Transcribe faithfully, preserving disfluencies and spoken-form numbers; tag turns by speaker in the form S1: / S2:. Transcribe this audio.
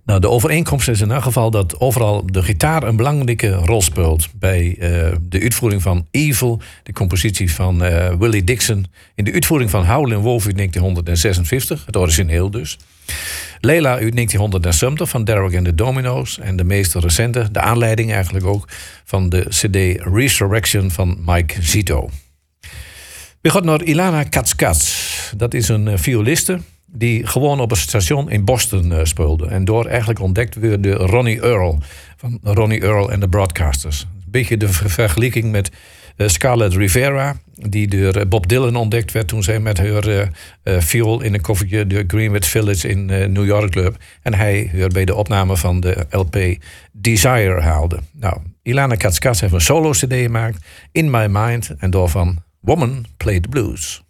S1: Nou, de overeenkomst is in elk geval dat overal de gitaar een belangrijke rol speelt. Bij uh, de uitvoering van Evil, de compositie van uh, Willie Dixon. In de uitvoering van Howlin' Wolf uit negentien zesenvijftig, het origineel dus. Leila uit negentien zeventig van Derek and the Dominoes. En de meest recente, de aanleiding eigenlijk ook, van de cd Resurrection van Mike Zito. We gaan naar Ilana Katz-Katz. Dat is een uh, violiste die gewoon op een station in Boston uh, speelde. En door eigenlijk ontdekt werd door Ronnie Earl. Van Ronnie Earl en de Broadcasters. Een beetje de vergelijking met uh, Scarlett Rivera, die door Bob Dylan ontdekt werd toen zij met haar uh, uh, viool in een koffertje de Greenwich Village in uh, New York club. En hij haar bij de opname van de L P Desire haalde. Nou, Ilana Katz-Katz heeft een solo-cd gemaakt, In My Mind, en daarvan Woman Played the Blues.